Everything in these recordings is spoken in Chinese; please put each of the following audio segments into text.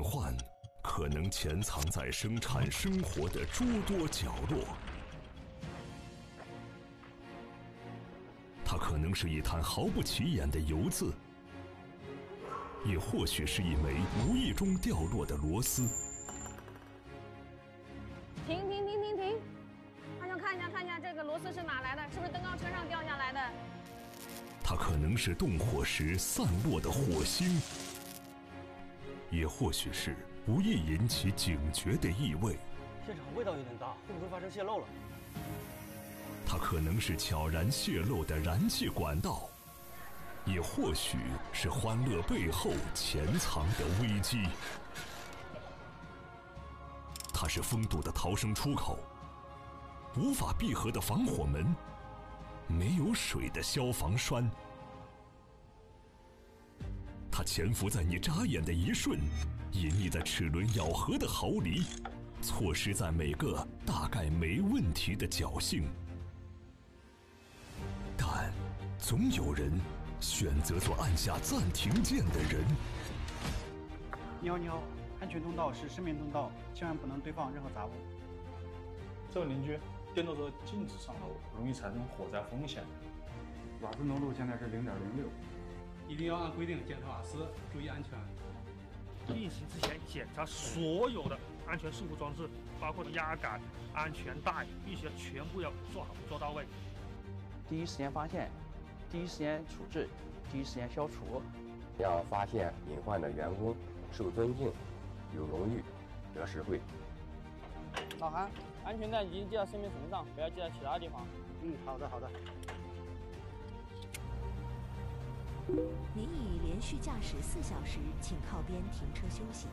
患可能潜藏在生产生活的诸多角落，它可能是一滩毫不起眼的油渍，也或许是一枚无意中掉落的螺丝。 停！看一下，这个螺丝是哪来的？是不是登高车上掉下来的？ 它可能是动火时散落的火星，也或许是不易引起警觉的异味。 现场味道有点大，会不会发生泄漏了？ 它可能是悄然泄漏的燃气管道，也或许是欢乐背后潜藏的危机。它是封堵的逃生出口，无法闭合的防火门，没有水的消防栓。它潜伏在你眨眼的一瞬，隐匿在齿轮咬合的毫厘，错失在每个大概没问题的侥幸。但总有人选择做按下暂停键的人。 你好，安全通道是生命通道，千万不能堆放任何杂物。 这位邻居，电动车禁止上楼，容易产生火灾风险。 瓦斯浓度现在是0.06。 一定要按规定检查瓦斯，注意安全。 运行之前检查所有的安全事故装置，包括压杆、安全带，必须全部要做好做到位。 第一时间发现，第一时间处置，第一时间消除。 要发现隐患的员工受尊敬、有荣誉、得实惠。 老韩，安全带已经系到生命绳上，不要系在其他地方。 好的。 您已连续驾驶4小时，请靠边停车休息。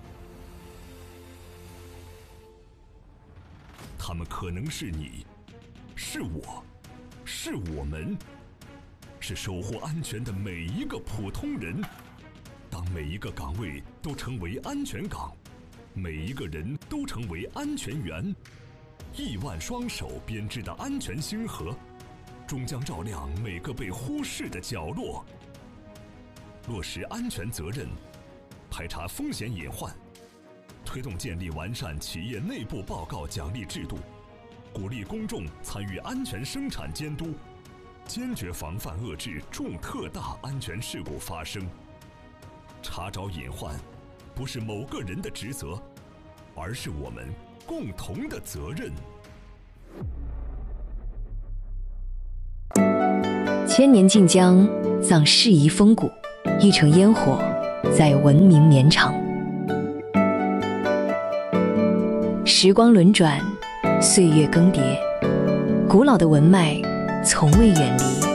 他们可能是你，是我，是我们，是守护安全的每一个普通人。当每一个岗位都成为安全岗，每一个人都成为安全员，亿万双手编织的安全星河，终将照亮每个被忽视的角落。落实安全责任，排查风险隐患，推动建立完善企业内部报告奖励制度，鼓励公众参与安全生产监督，坚决防范遏制重特大安全事故发生。查找隐患，不是某个人的职责，而是我们共同的责任。 千年晋江，葬世遗风骨，一城烟火，在文明绵长。时光轮转，岁月更迭，古老的文脉从未远离。